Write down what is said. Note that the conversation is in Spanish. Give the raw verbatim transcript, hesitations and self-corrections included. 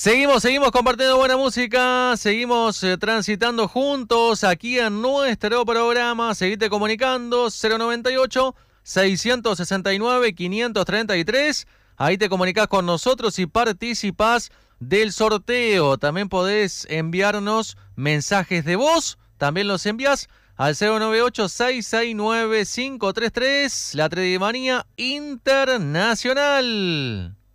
Seguimos, seguimos compartiendo buena música, seguimos eh, transitando juntos aquí en nuestro programa. Seguite comunicando cero noventa y ocho, seiscientos sesenta y nueve, quinientos treinta y tres. Ahí te comunicás con nosotros y participás del sorteo. También podés enviarnos mensajes de voz, también los envías al cero noventa y ocho, seiscientos sesenta y nueve, quinientos treinta y tres, la Tredimanía Internacional.